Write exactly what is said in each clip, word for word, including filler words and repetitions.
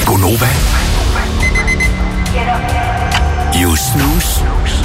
Gonova. You snooze,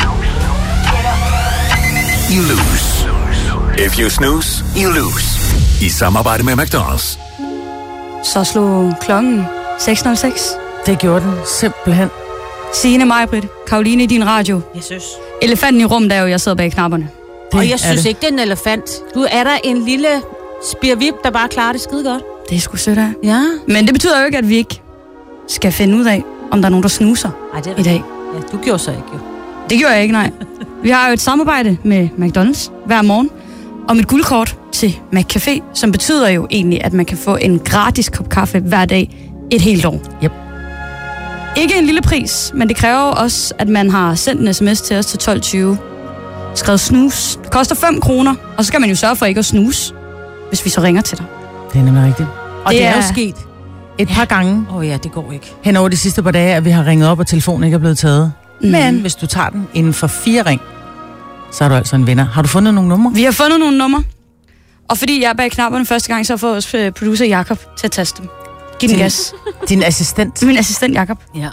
you lose. If you snooze, you lose. I samarbejde med McDonald's. Så slog klokken seks nul seks. Det gjorde den simpelthen. Signe, Majbrit, Karoline i din radio. Jeg synes. Elefanten i rummet er jo, jeg sidder bag knapperne. Det og jeg synes det. ikke, det er en elefant. Du er der en lille spirvip, der bare klarer det skide godt. Det er sgu sødt af. Ja. Men det betyder jo ikke, at vi ikke skal finde ud af, om der er nogen, der snuser Ej, det er i dag. Ja, du gjorde så ikke, jo. Det gjorde jeg ikke, nej. Vi har jo et samarbejde med McDonald's hver morgen om et guldkort til McCafé, som betyder jo egentlig, at man kan få en gratis kop kaffe hver dag et helt år. Yep. Ikke en lille pris, men det kræver også, at man har sendt en sms til os til tolv tyve. Skrevet snus. Det koster fem kroner, og så skal man jo sørge for ikke at snuse, hvis vi så ringer til dig. Det er nemlig rigtigt. Og det, Det er, er jo sket et Ja. par gange Åh oh, ja, det går ikke. hen over de sidste par dage, at vi har ringet op, og telefonen ikke er blevet taget. Mm. Men hvis du tager den inden for fire ring, så er du altså en vinder. Har du fundet nogle numre? Vi har fundet nogle numre, og fordi jeg er bag knapperne første gang, så har jeg fået vores øh, producer Jakob til at taste dem. Giv den Din- gas. Din assistent. Min assistent Jakob. Ja.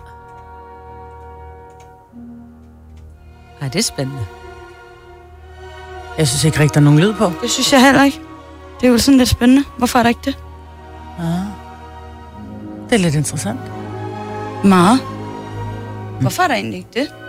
Ej, det er spændende. Jeg synes ikke rigtig, der er nogen lyd på. Det synes jeg heller ikke. Det er jo sådan lidt spændende. Hvorfor er der ikke det? Ah. Det er lidt interessant. Meget. Hvorfor er der egentlig ikke det?